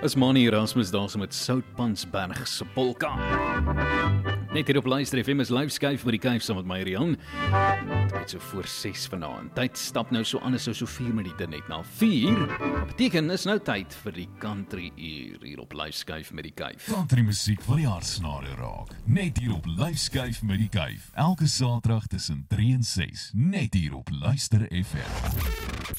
Is Mani Erasmus daar so met Soutpansberg se polka. Net hier op Luister FM is liveskuif met die kuif saam met my Rian. Dit so voor 6 vanaand. Tyd stap nou so anders so 4 minute net na 4. Dat beteken is nou tyd vir die country uur hier op liveskuif met die kuif. Country musiek van die hartsnare raak. Net hier op liveskuif met die kuif. Elke Saterdag tussen 3 en 6. Net hier op Luister FM.